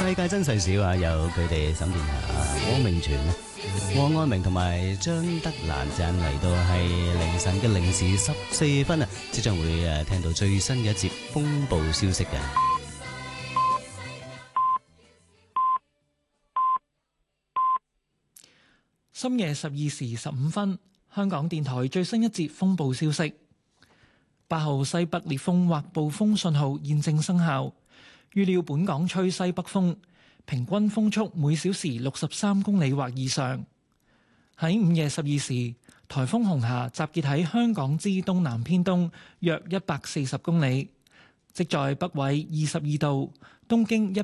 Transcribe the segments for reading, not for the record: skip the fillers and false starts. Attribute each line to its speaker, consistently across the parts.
Speaker 1: 世界真細小啊，有佢哋沈殿霞、汪明荃、黃愛明同埋張德蘭，陣嚟到係凌晨嘅0時14分啊，即將會聽到最新嘅一節風暴消息嘅。
Speaker 2: 深夜12時15分，香港電台最新一節風暴消息：8號西北烈風或暴風信號現正生效，預料本港吹西北風，平均風速每小時63公里或以上。喺午夜12時，颱風紅霞集結喺香港之東南偏東約140公里，即在北緯22度、東經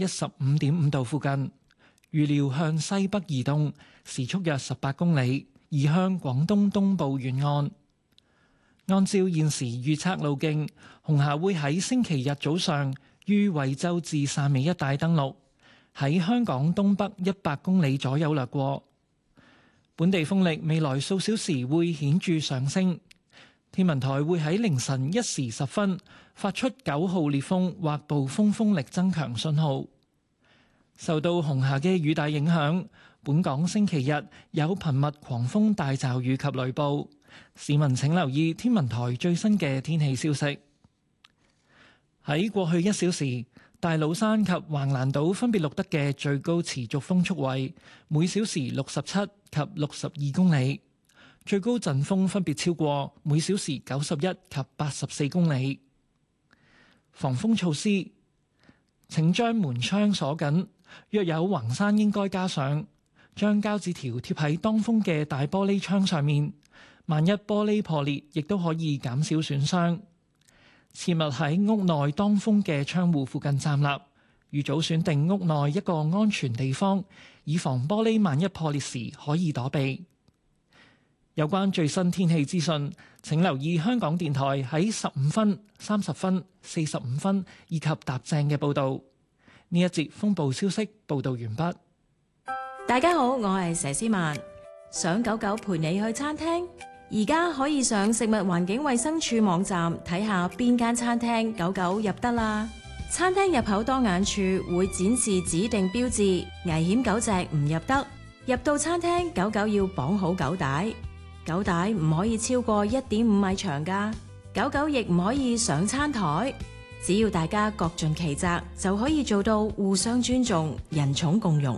Speaker 2: 115.5度附近。預料向西北移動，時速約18公里，移向廣東東部沿岸。按照現時預測路徑，紅霞會喺星期日早上於惠州至汕尾一帶登陸，喺香港東北100公里左右掠過。本地風力未來數小時會顯著上升，天文台會喺凌晨1時10分發出9號烈風或暴風風力增強信號。受到紅霞嘅雨帶影響，本港星期日有頻密狂風大驟雨及雷暴，市民請留意天文台最新嘅天氣消息。喺過去1小時，大老山及橫瀾島分別錄得嘅最高持續風速為每小時67及62公里，最高陣風分別超過每小時91及84公里。防風措施：請將門窗鎖緊，若有橫閂應該加上，將膠紙條貼喺當風嘅大玻璃窗上面，萬一玻璃破裂，亦都可以減少損傷。切勿喺屋內當風嘅窗戶附近站立，預早選定屋內一個安全地方，以防玻璃萬一破裂時可以躲避。有關最新天氣資訊，請留意香港電台喺15分、30分、45分以及踏正嘅報導。呢一節風暴消息報導完畢。
Speaker 3: 大家好，我係佘詩曼。想狗狗陪你去餐廳，而家可以上食物環境衛生署網站睇下邊間餐廳狗狗入得啦。餐廳入口當眼處會展示指定標誌，危險狗隻唔入得。入到餐廳，狗狗要綁好狗帶，狗帶唔可以超過1.5米長㗎。狗狗亦唔可以上餐台。只要大家各盡其責，就可以做到互相尊重、人寵共融。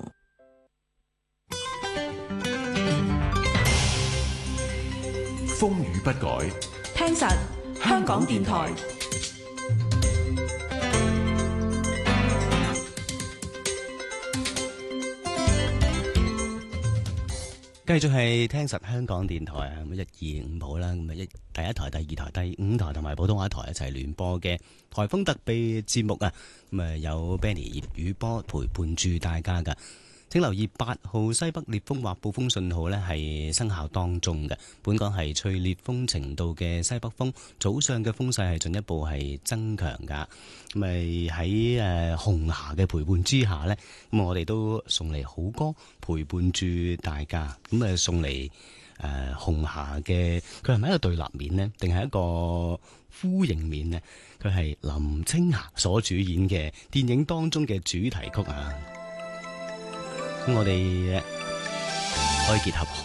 Speaker 4: 風雨不改，
Speaker 3: 聽實香港電台。
Speaker 1: 繼續係聽實香港電台啊，咁1、2、5號啦，咁啊第一台、第二台、第5台同埋普通話台一齊聯播嘅颱風特備節目啊，咁啊有 Benny 葉雨波陪伴住大家噶。請留意8號西北烈風或暴風信號呢係生效當中嘅，本港係吹烈風程度嘅西北風，早上嘅風勢係進一步係增強噶。咁咪喺紅霞嘅陪伴之下呢，咁我哋都送嚟好歌陪伴住大家。咁啊送嚟紅霞嘅，佢係咪一個對立面呢？定係一個呼應面呢？佢係林青霞所主演嘅電影當中嘅主題曲啊！咁我哋可以結合